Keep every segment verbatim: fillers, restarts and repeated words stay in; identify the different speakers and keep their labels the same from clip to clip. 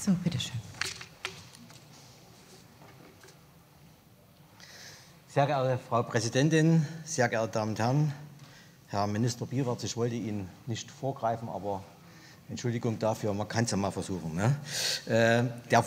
Speaker 1: So, bitteschön.
Speaker 2: Sehr geehrte Frau Präsidentin, sehr geehrte Damen und Herren, Herr Minister Biewert, ich wollte Ihnen nicht vorgreifen, aber Entschuldigung dafür, man kann es ja mal versuchen. Ne? Äh, der,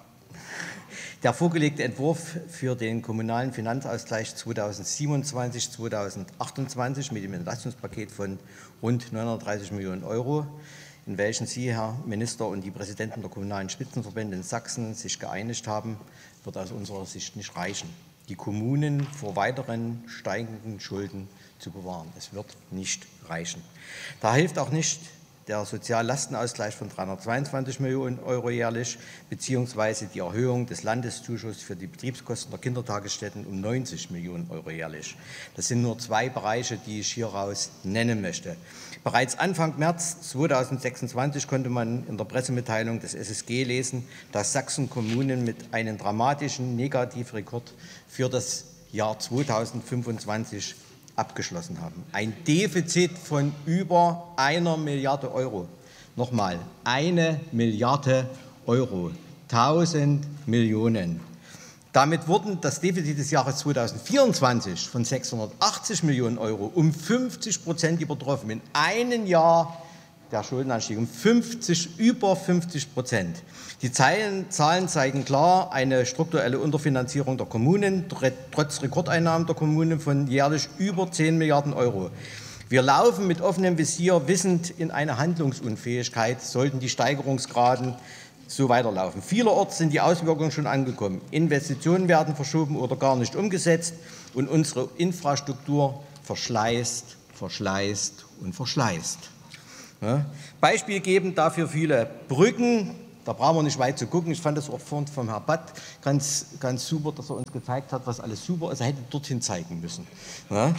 Speaker 2: der vorgelegte Entwurf für den kommunalen Finanzausgleich zweitausendsiebenundzwanzig zweitausendachtundzwanzig mit dem Entlastungspaket von rund neunhundertdreißig Millionen Euro, in welchen Sie, Herr Minister, und die Präsidenten der kommunalen Spitzenverbände in Sachsen sich geeinigt haben, wird aus unserer Sicht nicht reichen, die Kommunen vor weiteren steigenden Schulden zu bewahren. Es wird nicht reichen. Da hilft auch nicht der Soziallastenausgleich von dreihundertzweiundzwanzig Millionen Euro jährlich beziehungsweise die Erhöhung des Landeszuschusses für die Betriebskosten der Kindertagesstätten um neunzig Millionen Euro jährlich. Das sind nur zwei Bereiche, die ich hieraus nennen möchte. Bereits Anfang März zweitausendsechsundzwanzig konnte man in der Pressemitteilung des S S G lesen, dass Sachsen Kommunen mit einem dramatischen Negativrekord für das Jahr zweitausendfünfundzwanzig abgeschlossen haben. Ein Defizit von über einer Milliarde Euro. Nochmal, eine Milliarde Euro, tausend Millionen. Damit wurden das Defizit des Jahres zweitausendvierundzwanzig von sechshundertachtzig Millionen Euro um fünfzig Prozent übertroffen. In einem Jahr der Schuldenanstieg um fünfzig, über fünfzig Prozent. Die Zahlen, Zahlen zeigen klar eine strukturelle Unterfinanzierung der Kommunen, trotz Rekordeinnahmen der Kommunen von jährlich über zehn Milliarden Euro. Wir laufen mit offenem Visier wissend in eine Handlungsunfähigkeit, sollten die Steigerungsgraden so weiterlaufen. Vielerorts sind die Auswirkungen schon angekommen. Investitionen werden verschoben oder gar nicht umgesetzt und unsere Infrastruktur verschleißt, verschleißt und verschleißt. Ja. Beispiel geben dafür viele Brücken. Da brauchen wir nicht weit zu gucken. Ich fand das auch vorhin vom Herrn Batt ganz, ganz super, dass er uns gezeigt hat, was alles super ist. Er hätte dorthin zeigen müssen. Ja.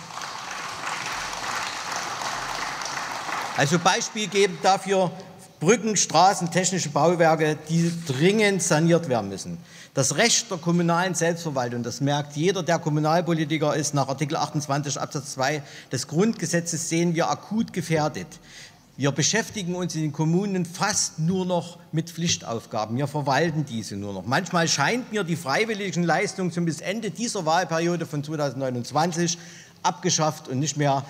Speaker 2: Also Beispiel geben dafür Brücken, Straßen, technische Bauwerke, die dringend saniert werden müssen. Das Recht der kommunalen Selbstverwaltung, das merkt jeder, der Kommunalpolitiker ist, nach Artikel achtundzwanzig Absatz zwei des Grundgesetzes sehen wir akut gefährdet. Wir beschäftigen uns in den Kommunen fast nur noch mit Pflichtaufgaben. Wir verwalten diese nur noch. Manchmal scheint mir die freiwilligen Leistungen zum bis Ende dieser Wahlperiode von zweitausendneunundzwanzig abgeschafft und nicht mehr,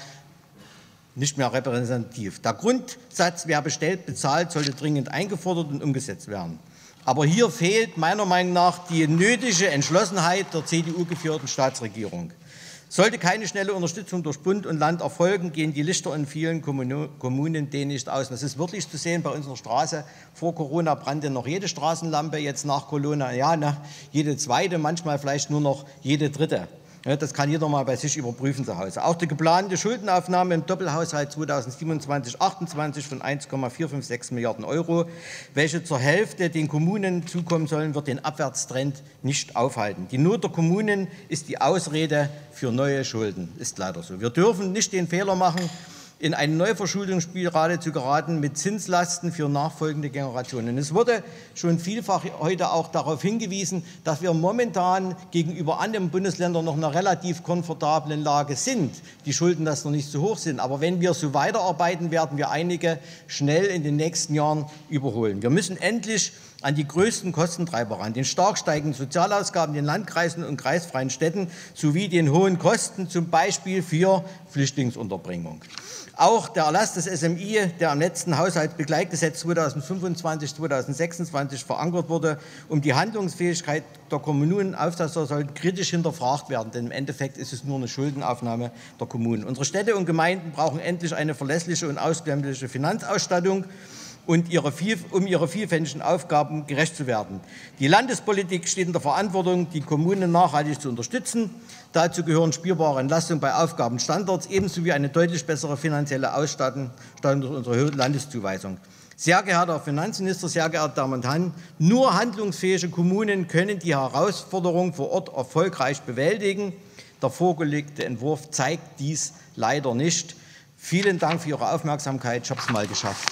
Speaker 2: nicht mehr repräsentativ. Der Grundsatz, wer bestellt, bezahlt, sollte dringend eingefordert und umgesetzt werden. Aber hier fehlt meiner Meinung nach die nötige Entschlossenheit der C D U-geführten Staatsregierung. Sollte keine schnelle Unterstützung durch Bund und Land erfolgen, gehen die Lichter in vielen Kommunen denen nicht aus. Das ist wirklich zu sehen bei unserer Straße. Vor Corona brannte noch jede Straßenlampe, jetzt nach Corona, ja, na, jede zweite, manchmal vielleicht nur noch jede dritte. Das kann jeder mal bei sich überprüfen zu Hause. Auch die geplante Schuldenaufnahme im Doppelhaushalt zweitausendsiebenundzwanzig achtundzwanzig von eins Komma vierhundertfünfundsechzig Milliarden Euro, welche zur Hälfte den Kommunen zukommen sollen, wird den Abwärtstrend nicht aufhalten. Die Not der Kommunen ist die Ausrede für neue Schulden. Ist leider so. Wir dürfen nicht den Fehler machen, in eine Neuverschuldungsspirale zu geraten mit Zinslasten für nachfolgende Generationen. Es wurde schon vielfach heute auch darauf hingewiesen, dass wir momentan gegenüber anderen Bundesländern noch in einer relativ komfortablen Lage sind, die Schuldenlasten noch nicht so hoch sind. Aber wenn wir so weiterarbeiten, werden wir einige schnell in den nächsten Jahren überholen. Wir müssen endlich an die größten Kostentreiber ran, den stark steigenden Sozialausgaben in den Landkreisen und kreisfreien Städten sowie den hohen Kosten, zum Beispiel für Flüchtlingsunterbringung. Auch der Erlass des S M I, der im letzten Haushaltsbegleitgesetz zweitausendfünfundzwanzig zweitausendsechsundzwanzig verankert wurde, um die Handlungsfähigkeit der Kommunen aufzubauen, soll kritisch hinterfragt werden. Denn im Endeffekt ist es nur eine Schuldenaufnahme der Kommunen. Unsere Städte und Gemeinden brauchen endlich eine verlässliche und auskömmliche Finanzausstattung, und ihre, um ihre vielfältigen Aufgaben gerecht zu werden. Die Landespolitik steht in der Verantwortung, die Kommunen nachhaltig zu unterstützen. Dazu gehören spürbare Entlastungen bei Aufgabenstandards, ebenso wie eine deutlich bessere finanzielle Ausstattung durch unsere höhere Landeszuweisung. Sehr geehrter Herr Finanzminister, sehr geehrte Damen und Herren, nur handlungsfähige Kommunen können die Herausforderungen vor Ort erfolgreich bewältigen. Der vorgelegte Entwurf zeigt dies leider nicht. Vielen Dank für Ihre Aufmerksamkeit. Ich habe es mal geschafft.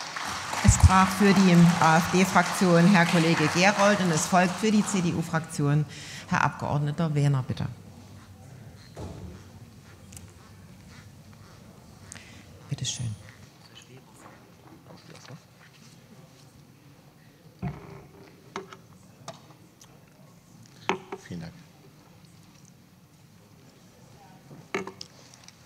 Speaker 1: Es sprach für die AfD-Fraktion Herr Kollege Gerold und es folgt für die C D U-Fraktion Herr Abgeordneter Wehner, bitte. Bitte schön.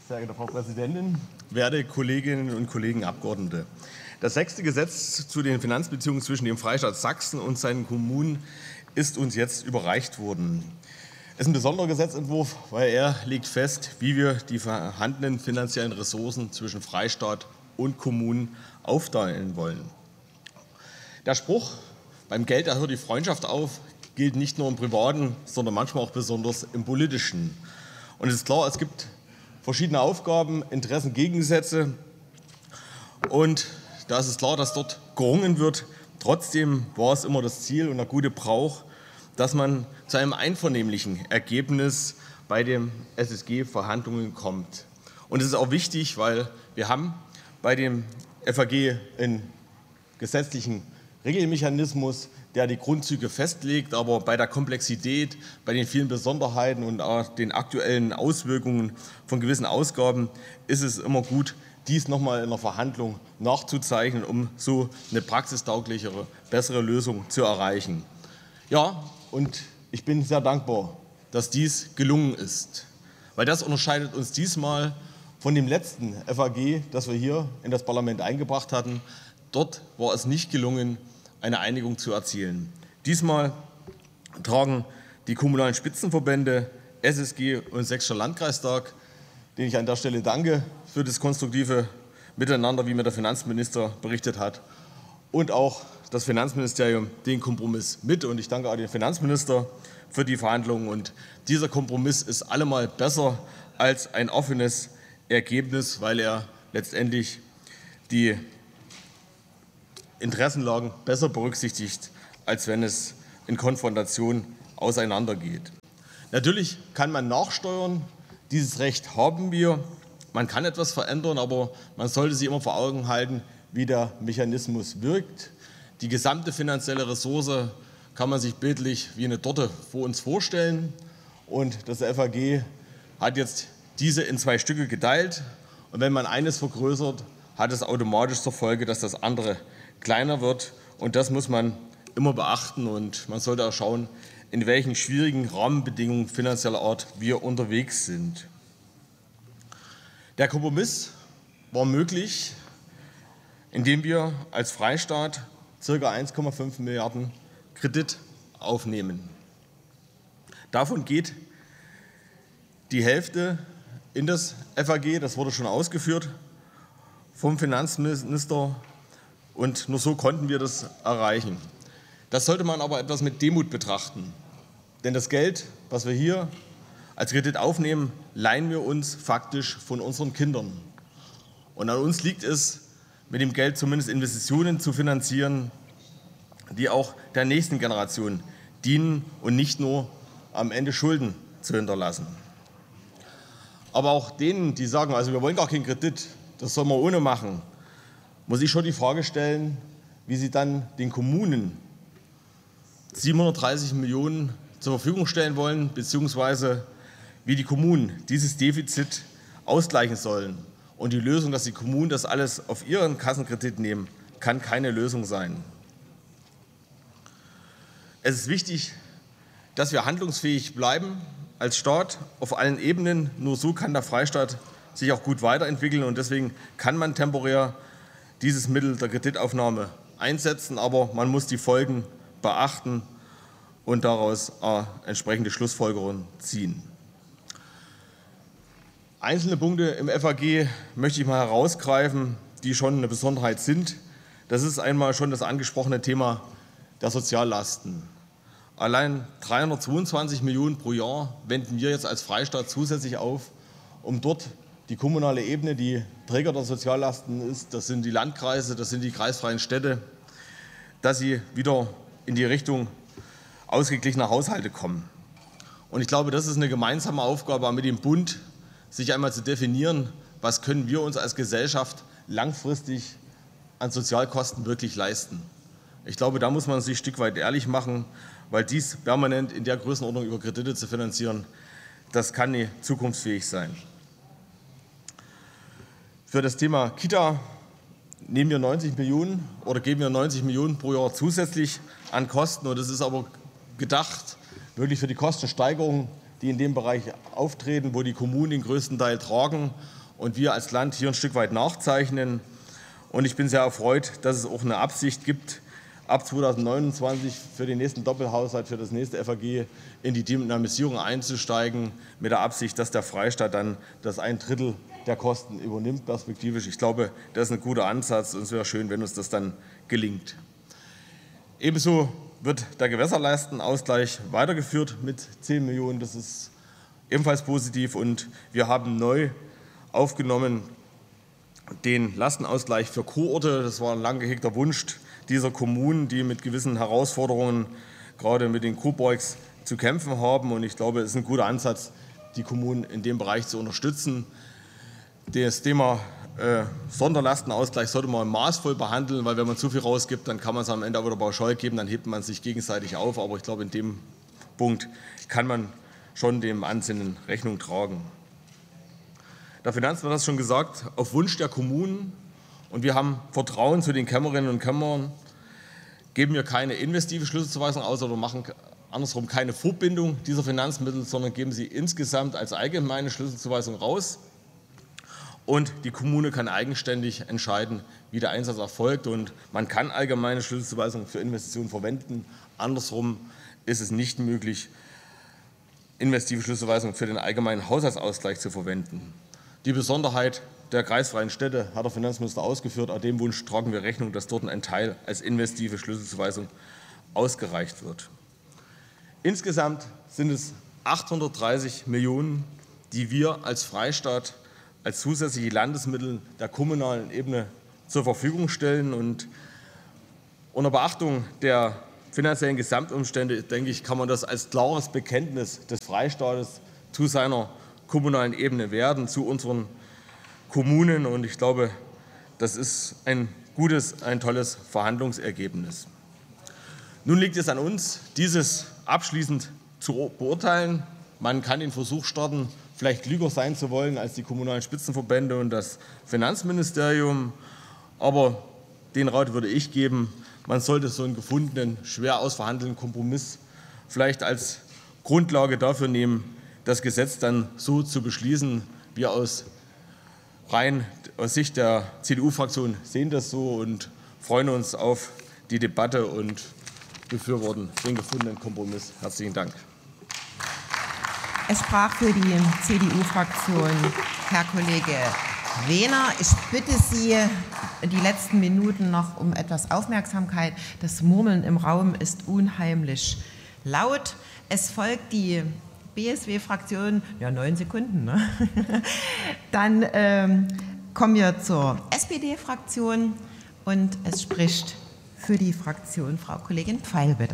Speaker 3: Sehr geehrte Frau Präsidentin, werte Kolleginnen und Kollegen Abgeordnete! Das sechste Gesetz zu den Finanzbeziehungen zwischen dem Freistaat Sachsen und seinen Kommunen ist uns jetzt überreicht worden. Es ist ein besonderer Gesetzentwurf, weil er legt fest, wie wir die vorhandenen finanziellen Ressourcen zwischen Freistaat und Kommunen aufteilen wollen. Der Spruch, beim Geld da hört die Freundschaft auf, gilt nicht nur im Privaten, sondern manchmal auch besonders im Politischen. Und es ist klar, es gibt verschiedene Aufgaben, Interessen, Gegensätze. Und da ist es klar, dass dort gerungen wird. Trotzdem war es immer das Ziel und der gute Brauch, dass man zu einem einvernehmlichen Ergebnis bei den S S G-Verhandlungen kommt. Und es ist auch wichtig, weil wir haben bei dem F A G einen gesetzlichen Regelmechanismus, der die Grundzüge festlegt, aber bei der Komplexität, bei den vielen Besonderheiten und auch den aktuellen Auswirkungen von gewissen Ausgaben ist es immer gut, dies nochmal in der Verhandlung nachzuzeichnen, um so eine praxistauglichere, bessere Lösung zu erreichen. Ja, und ich bin sehr dankbar, dass dies gelungen ist, weil das unterscheidet uns diesmal von dem letzten F A G, das wir hier in das Parlament eingebracht hatten. Dort war es nicht gelungen, eine Einigung zu erzielen. Diesmal tragen die kommunalen Spitzenverbände S S G und Sächsischer Landkreistag, denen ich an der Stelle danke für das konstruktive Miteinander, wie mir der Finanzminister berichtet hat, und auch das Finanzministerium den Kompromiss mit. Und ich danke auch dem Finanzminister für die Verhandlungen. Und dieser Kompromiss ist allemal besser als ein offenes Ergebnis, weil er letztendlich die Interessenlagen besser berücksichtigt, als wenn es in Konfrontation auseinandergeht. Natürlich kann man nachsteuern, dieses Recht haben wir. Man kann etwas verändern, aber man sollte sich immer vor Augen halten, wie der Mechanismus wirkt. Die gesamte finanzielle Ressource kann man sich bildlich wie eine Torte vor uns vorstellen. Und das F A G hat jetzt diese in zwei Stücke geteilt. Und wenn man eines vergrößert, hat es automatisch zur Folge, dass das andere kleiner wird. Und das muss man immer beachten. Und man sollte auch schauen, in welchen schwierigen Rahmenbedingungen finanzieller Art wir unterwegs sind. Der Kompromiss war möglich, indem wir als Freistaat ca. eins Komma fünf Milliarden Kredit aufnehmen. Davon geht die Hälfte in das F A G, das wurde schon ausgeführt vom Finanzminister, und nur so konnten wir das erreichen. Das sollte man aber etwas mit Demut betrachten, denn das Geld, was wir hier als Kredit aufnehmen, leihen wir uns faktisch von unseren Kindern. Und an uns liegt es, mit dem Geld zumindest Investitionen zu finanzieren, die auch der nächsten Generation dienen und nicht nur am Ende Schulden zu hinterlassen. Aber auch denen, die sagen, also wir wollen gar keinen Kredit, das soll man ohne machen, muss ich schon die Frage stellen, wie sie dann den Kommunen siebenhundertdreißig Millionen zur Verfügung stellen wollen, beziehungsweise wie die Kommunen dieses Defizit ausgleichen sollen. Und die Lösung, dass die Kommunen das alles auf ihren Kassenkredit nehmen, kann keine Lösung sein. Es ist wichtig, dass wir handlungsfähig bleiben als Staat auf allen Ebenen. Nur so kann der Freistaat sich auch gut weiterentwickeln. Und deswegen kann man temporär dieses Mittel der Kreditaufnahme einsetzen. Aber man muss die Folgen beachten und daraus äh, entsprechende Schlussfolgerungen ziehen. Einzelne Punkte im F A G möchte ich mal herausgreifen, die schon eine Besonderheit sind. Das ist einmal schon das angesprochene Thema der Soziallasten. Allein dreihundertzweiundzwanzig Millionen pro Jahr wenden wir jetzt als Freistaat zusätzlich auf, um dort die kommunale Ebene, die Träger der Soziallasten ist, das sind die Landkreise, das sind die kreisfreien Städte, dass sie wieder in die Richtung ausgeglichener Haushalte kommen. Und ich glaube, das ist eine gemeinsame Aufgabe mit dem Bund, sich einmal zu definieren, was können wir uns als Gesellschaft langfristig an Sozialkosten wirklich leisten. Ich glaube, da muss man sich ein Stück weit ehrlich machen, weil dies permanent in der Größenordnung über Kredite zu finanzieren, das kann nicht zukunftsfähig sein. Für das Thema Kita nehmen wir neunzig Millionen oder geben wir neunzig Millionen pro Jahr zusätzlich an Kosten. Und das ist aber gedacht wirklich für die Kostensteigerung die in dem Bereich auftreten, wo die Kommunen den größten Teil tragen und wir als Land hier ein Stück weit nachzeichnen. Und ich bin sehr erfreut, dass es auch eine Absicht gibt, ab zweitausendneunundzwanzig für den nächsten Doppelhaushalt, für das nächste F A G in die Dynamisierung einzusteigen, mit der Absicht, dass der Freistaat dann das ein Drittel der Kosten übernimmt, perspektivisch. Ich glaube, das ist ein guter Ansatz und es wäre schön, wenn uns das dann gelingt. Ebenso wird der Gewässerlastenausgleich weitergeführt mit zehn Millionen. Das ist ebenfalls positiv und wir haben neu aufgenommen den Lastenausgleich für Kurorte. Das war ein lang gehegter Wunsch dieser Kommunen, die mit gewissen Herausforderungen, gerade mit den Coburgs, zu kämpfen haben. Und ich glaube, es ist ein guter Ansatz, die Kommunen in dem Bereich zu unterstützen. Das Thema äh, Sonderlastenausgleich sollte man maßvoll behandeln, weil wenn man zu viel rausgibt, dann kann man es am Ende auch wieder pauschal geben, dann hebt man sich gegenseitig auf. Aber ich glaube, in dem Punkt kann man schon dem Ansinnen Rechnung tragen. Der Finanzminister hat es schon gesagt, auf Wunsch der Kommunen, und wir haben Vertrauen zu den Kämmerinnen und Kämmern, geben wir keine investive Schlüsselzuweisung aus oder machen andersrum keine Vorbindung dieser Finanzmittel, sondern geben sie insgesamt als allgemeine Schlüsselzuweisung raus. Und die Kommune kann eigenständig entscheiden, wie der Einsatz erfolgt. Und man kann allgemeine Schlüsselzuweisungen für Investitionen verwenden. Andersrum ist es nicht möglich, investive Schlüsselzuweisungen für den allgemeinen Haushaltsausgleich zu verwenden. Die Besonderheit der kreisfreien Städte hat der Finanzminister ausgeführt. An dem Wunsch tragen wir Rechnung, dass dort ein Teil als investive Schlüsselzuweisung ausgereicht wird. Insgesamt sind es achthundertdreißig Millionen, die wir als Freistaat als zusätzliche Landesmittel der kommunalen Ebene zur Verfügung stellen. Und unter Beachtung der finanziellen Gesamtumstände, denke ich, kann man das als klares Bekenntnis des Freistaates zu seiner kommunalen Ebene werden, zu unseren Kommunen. Und ich glaube, das ist ein gutes, ein tolles Verhandlungsergebnis. Nun liegt es an uns, dieses abschließend zu beurteilen. Man kann den Versuch starten, vielleicht klüger sein zu wollen als die kommunalen Spitzenverbände und das Finanzministerium. Aber den Rat würde ich geben, man sollte so einen gefundenen, schwer ausverhandelten Kompromiss vielleicht als Grundlage dafür nehmen, das Gesetz dann so zu beschließen. Wir aus rein aus Sicht der C D U-Fraktion sehen das so und freuen uns auf die Debatte und befürworten den gefundenen Kompromiss. Herzlichen Dank.
Speaker 1: Es sprach für die C D U-Fraktion Herr Kollege Wehner. Ich bitte Sie, die letzten Minuten noch um etwas Aufmerksamkeit. Das Murmeln im Raum ist unheimlich laut. Es folgt die B S W-Fraktion, ja neun Sekunden, ne? Dann ähm, kommen wir zur S P D-Fraktion und es spricht für die Fraktion Frau Kollegin Pfeil, bitte.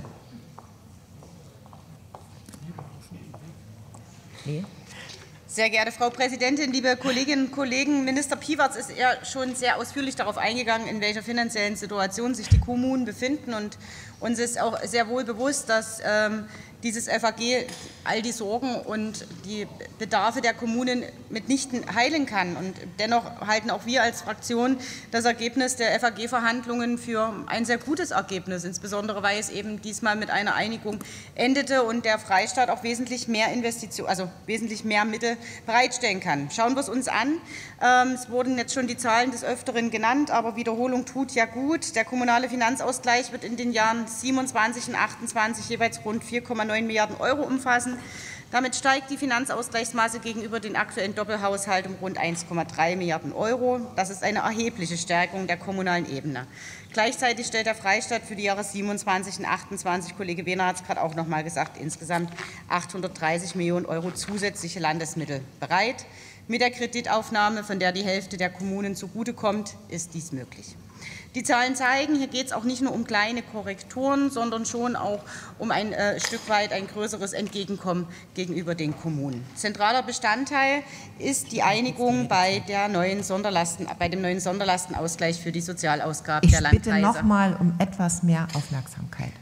Speaker 1: Nee.
Speaker 4: Sehr geehrte Frau Präsidentin, liebe Kolleginnen und Kollegen, Minister Piwarz ist ja schon sehr ausführlich darauf eingegangen, in welcher finanziellen Situation sich die Kommunen befinden. Und uns ist auch sehr wohl bewusst, dass ähm, dieses F A G all die Sorgen und die Bedarfe der Kommunen mitnichten heilen kann. Und dennoch halten auch wir als Fraktion das Ergebnis der F A G-Verhandlungen für ein sehr gutes Ergebnis, insbesondere weil es eben diesmal mit einer Einigung endete und der Freistaat auch wesentlich mehr Investitionen, also wesentlich mehr Mittel bereitstellen kann. Schauen wir es uns an. Es wurden jetzt schon die Zahlen des Öfteren genannt, aber Wiederholung tut ja gut. Der kommunale Finanzausgleich wird in den Jahren siebenundzwanzig und achtundzwanzig jeweils rund vier Komma neun Milliarden Euro umfassen. Damit steigt die Finanzausgleichsmasse gegenüber den aktuellen Doppelhaushalt um rund eins Komma drei Milliarden Euro. Das ist eine erhebliche Stärkung der kommunalen Ebene. Gleichzeitig stellt der Freistaat für die Jahre siebenundzwanzig und achtundzwanzig, Kollege Wehner hat es gerade auch noch mal gesagt, insgesamt achthundertdreißig Millionen Euro zusätzliche Landesmittel bereit. Mit der Kreditaufnahme, von der die Hälfte der Kommunen zugutekommt, ist dies möglich. Die Zahlen zeigen, hier geht es auch nicht nur um kleine Korrekturen, sondern schon auch um ein äh, Stück weit ein größeres Entgegenkommen gegenüber den Kommunen. Zentraler Bestandteil ist die Einigung bei, der neuen Sonderlasten, bei dem neuen Sonderlastenausgleich für die Sozialausgaben
Speaker 1: ich
Speaker 4: der Landkreise.
Speaker 1: Ich bitte noch mal um etwas mehr Aufmerksamkeit.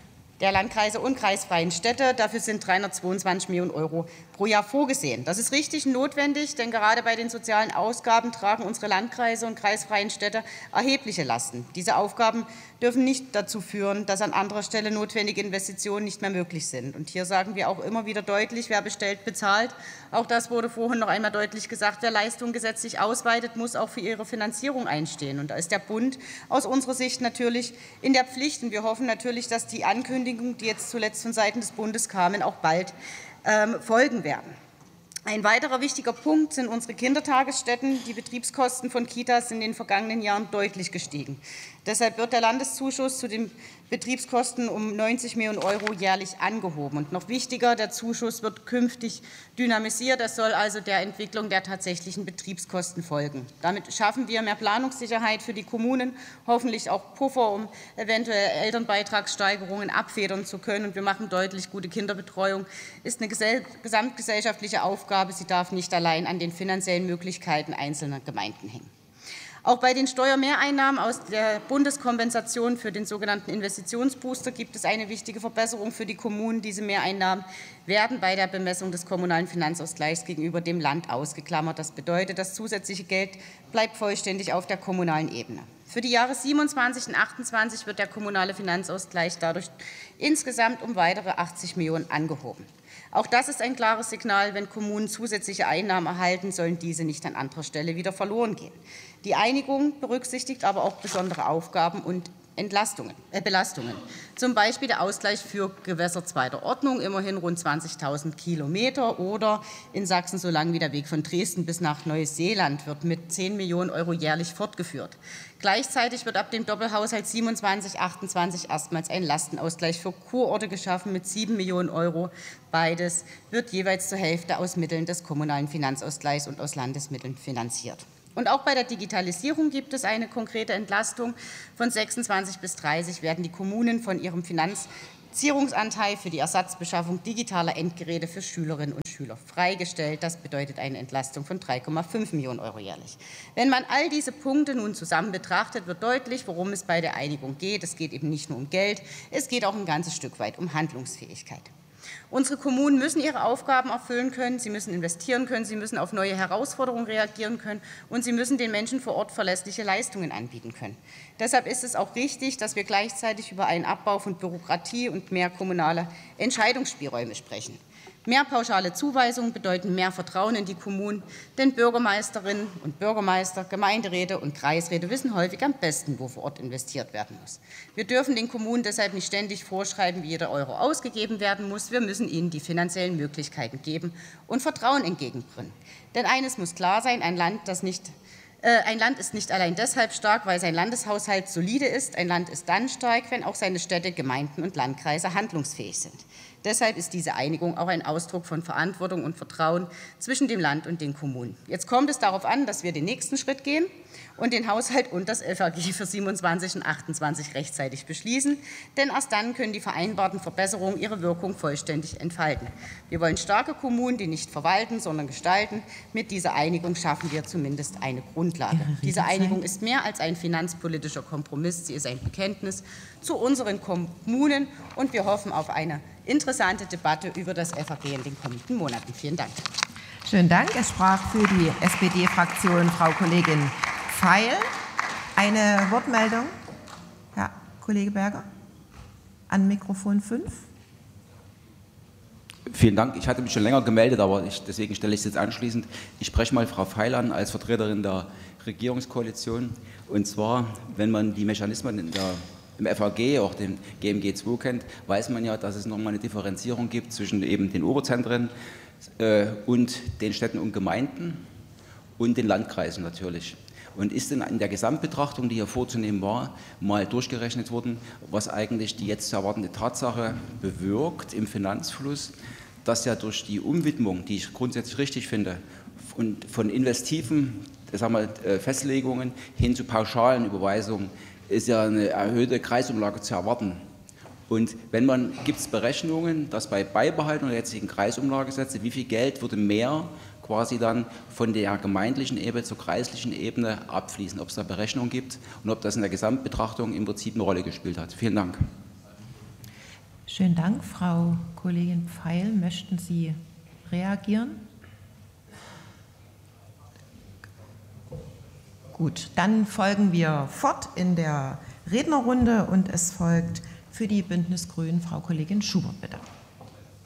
Speaker 4: der Landkreise und kreisfreien Städte. Dafür sind dreihundertzweiundzwanzig Millionen Euro pro Jahr vorgesehen. Das ist richtig notwendig, denn gerade bei den sozialen Ausgaben tragen unsere Landkreise und kreisfreien Städte erhebliche Lasten. Diese Aufgaben dürfen nicht dazu führen, dass an anderer Stelle notwendige Investitionen nicht mehr möglich sind. Und hier sagen wir auch immer wieder deutlich, wer bestellt, bezahlt. Auch das wurde vorhin noch einmal deutlich gesagt. Wer Leistungen gesetzlich ausweitet, muss auch für ihre Finanzierung einstehen. Und da ist der Bund aus unserer Sicht natürlich in der Pflicht. Und wir hoffen natürlich, dass die Ankündigungen, die jetzt zuletzt von Seiten des Bundes kamen, auch bald ähm, folgen werden. Ein weiterer wichtiger Punkt sind unsere Kindertagesstätten. Die Betriebskosten von Kitas sind in den vergangenen Jahren deutlich gestiegen. Deshalb wird der Landeszuschuss zu den Betriebskosten um neunzig Millionen Euro jährlich angehoben. Und noch wichtiger, der Zuschuss wird künftig dynamisiert. Das soll also der Entwicklung der tatsächlichen Betriebskosten folgen. Damit schaffen wir mehr Planungssicherheit für die Kommunen, hoffentlich auch Puffer, um eventuell Elternbeitragssteigerungen abfedern zu können. Und wir machen deutlich, gute Kinderbetreuung ist eine gesamtgesellschaftliche Aufgabe. Sie darf nicht allein an den finanziellen Möglichkeiten einzelner Gemeinden hängen. Auch bei den Steuermehreinnahmen aus der Bundeskompensation für den sogenannten Investitionsbooster gibt es eine wichtige Verbesserung für die Kommunen. Diese Mehreinnahmen werden bei der Bemessung des kommunalen Finanzausgleichs gegenüber dem Land ausgeklammert. Das bedeutet, das zusätzliche Geld bleibt vollständig auf der kommunalen Ebene. Für die Jahre siebenundzwanzig und achtundzwanzig wird der kommunale Finanzausgleich dadurch insgesamt um weitere achtzig Millionen angehoben. Auch das ist ein klares Signal. Wenn Kommunen zusätzliche Einnahmen erhalten, sollen diese nicht an anderer Stelle wieder verloren gehen. Die Einigung berücksichtigt aber auch besondere Aufgaben und Entlastungen, äh Belastungen. Zum Beispiel der Ausgleich für Gewässer zweiter Ordnung, immerhin rund zwanzigtausend Kilometer, oder in Sachsen so lang wie der Weg von Dresden bis nach Neuseeland wird mit zehn Millionen Euro jährlich fortgeführt. Gleichzeitig wird ab dem Doppelhaushalt siebenundzwanzig achtundzwanzig erstmals ein Lastenausgleich für Kurorte geschaffen mit sieben Millionen Euro. Beides wird jeweils zur Hälfte aus Mitteln des kommunalen Finanzausgleichs und aus Landesmitteln finanziert. Und auch bei der Digitalisierung gibt es eine konkrete Entlastung. Von sechsundzwanzig bis dreißig werden die Kommunen von ihrem Finanzierungsanteil für die Ersatzbeschaffung digitaler Endgeräte für Schülerinnen und Schüler freigestellt. Das bedeutet eine Entlastung von drei Komma fünf Millionen Euro jährlich. Wenn man all diese Punkte nun zusammen betrachtet, wird deutlich, worum es bei der Einigung geht. Es geht eben nicht nur um Geld, es geht auch ein ganzes Stück weit um Handlungsfähigkeit. Unsere Kommunen müssen ihre Aufgaben erfüllen können, sie müssen investieren können, sie müssen auf neue Herausforderungen reagieren können und sie müssen den Menschen vor Ort verlässliche Leistungen anbieten können. Deshalb ist es auch richtig, dass wir gleichzeitig über einen Abbau von Bürokratie und mehr kommunale Entscheidungsspielräume sprechen. Mehr pauschale Zuweisungen bedeuten mehr Vertrauen in die Kommunen, denn Bürgermeisterinnen und Bürgermeister, Gemeinderäte und Kreisräte wissen häufig am besten, wo vor Ort investiert werden muss. Wir dürfen den Kommunen deshalb nicht ständig vorschreiben, wie jeder Euro ausgegeben werden muss. Wir müssen ihnen die finanziellen Möglichkeiten geben und Vertrauen entgegenbringen. Denn eines muss klar sein, ein Land, das nicht Ein Land ist nicht allein deshalb stark, weil sein Landeshaushalt solide ist. Ein Land ist dann stark, wenn auch seine Städte, Gemeinden und Landkreise handlungsfähig sind. Deshalb ist diese Einigung auch ein Ausdruck von Verantwortung und Vertrauen zwischen dem Land und den Kommunen. Jetzt kommt es darauf an, dass wir den nächsten Schritt gehen und den Haushalt und das F A G für siebenundzwanzig und achtundzwanzig rechtzeitig beschließen. Denn erst dann können die vereinbarten Verbesserungen ihre Wirkung vollständig entfalten. Wir wollen starke Kommunen, die nicht verwalten, sondern gestalten. Mit dieser Einigung schaffen wir zumindest eine Grundlage. Diese Einigung ist mehr als ein finanzpolitischer Kompromiss. Sie ist ein Bekenntnis zu unseren Kommunen und wir hoffen auf eine interessante Debatte über das F A G in den kommenden Monaten. Vielen Dank.
Speaker 1: Schönen Dank. Es sprach für die S P D-Fraktion Frau Kollegin Feil. Eine Wortmeldung, Herr Kollege Berger, an Mikrofon fünf.
Speaker 5: Vielen Dank. Ich hatte mich schon länger gemeldet, aber ich, deswegen stelle ich es jetzt anschließend. Ich spreche mal Frau Feil an als Vertreterin der Regierungskoalition. Und zwar, wenn man die Mechanismen in der im F A G, auch den G M G zwei kennt, weiß man ja, dass es nochmal eine Differenzierung gibt zwischen eben den Oberzentren äh, und den Städten und Gemeinden und den Landkreisen natürlich. Und ist denn in der Gesamtbetrachtung, die hier vorzunehmen war, mal durchgerechnet worden, was eigentlich die jetzt zu erwartende Tatsache bewirkt im Finanzfluss, dass ja durch die Umwidmung, die ich grundsätzlich richtig finde, und von investiven sagen wir, Festlegungen hin zu pauschalen Überweisungen, ist ja eine erhöhte Kreisumlage zu erwarten. Und wenn man, gibt es Berechnungen, dass bei Beibehaltung der jetzigen Kreisumlagesätze, wie viel Geld würde mehr quasi dann von der gemeindlichen Ebene zur kreislichen Ebene abfließen, ob es da Berechnungen gibt und ob das in der Gesamtbetrachtung im Prinzip eine Rolle gespielt hat. Vielen Dank.
Speaker 1: Schönen Dank. Frau Kollegin Pfeil, möchten Sie reagieren? Gut, dann folgen wir fort in der Rednerrunde und es folgt für die Bündnis Grünen Frau Kollegin Schubert, bitte.